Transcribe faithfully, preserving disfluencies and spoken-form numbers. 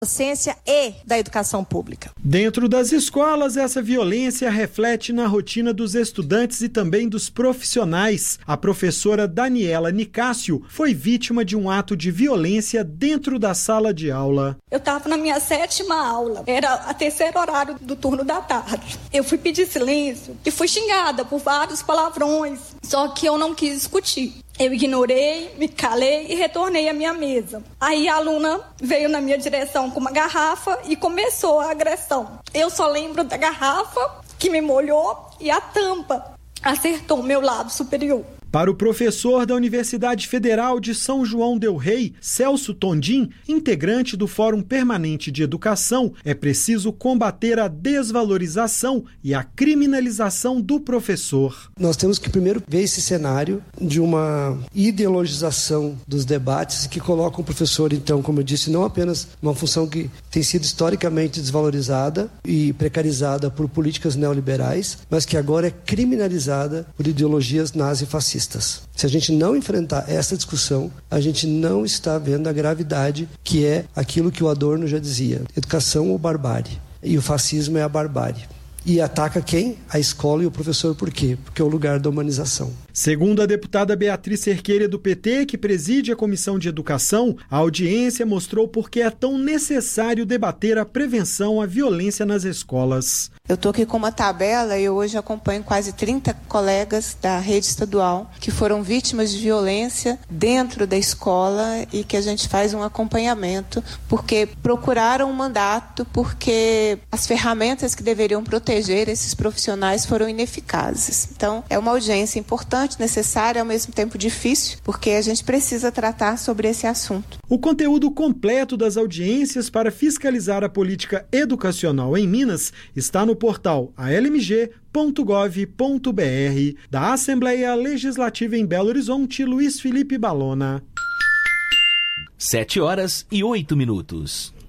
docência e da educação pública. Dentro das escolas, essa violência reflete na rotina dos estudantes e também dos profissionais. A professora Daniela Nicásio foi vítima de um ato de violência dentro da sala de aula. Eu estava na minha sétima aula, era a terceiro horário do turno da tarde. Eu fui pedir silêncio e fui xingada por vários palavrões, só que eu não quis discutir. Eu ignorei, me calei e retornei à minha mesa. Aí a aluna veio na minha direção com uma garrafa e começou a agressão. Eu só lembro da garrafa que me molhou e a tampa acertou o meu lábio superior. Para o professor da Universidade Federal de São João del Rei, Celso Tondim, integrante do Fórum Permanente de Educação, é preciso combater a desvalorização e a criminalização do professor. Nós temos que primeiro ver esse cenário de uma ideologização dos debates que coloca o professor, então, como eu disse, não apenas uma função que tem sido historicamente desvalorizada e precarizada por políticas neoliberais, mas que agora é criminalizada por ideologias nazi-fascistas. Se a gente não enfrentar essa discussão, a gente não está vendo a gravidade que é aquilo que o Adorno já dizia: educação ou barbárie. E o fascismo é a barbárie. E ataca quem? A escola e o professor. Por quê? Porque é o lugar da humanização. Segundo a deputada Beatriz Cerqueira do P T, que preside a Comissão de Educação, a audiência mostrou por que é tão necessário debater a prevenção à violência nas escolas. Eu estou aqui com uma tabela e eu hoje acompanho quase trinta colegas da rede estadual que foram vítimas de violência dentro da escola e que a gente faz um acompanhamento porque procuraram um mandato, porque as ferramentas que deveriam proteger esses profissionais foram ineficazes. Então, é uma audiência importante, necessária, ao mesmo tempo difícil, porque a gente precisa tratar sobre esse assunto. O conteúdo completo das audiências para fiscalizar a política educacional em Minas está no portal a l m g ponto gov ponto b r. Da Assembleia Legislativa em Belo Horizonte, Luiz Felipe Balona. Sete horas e oito minutos.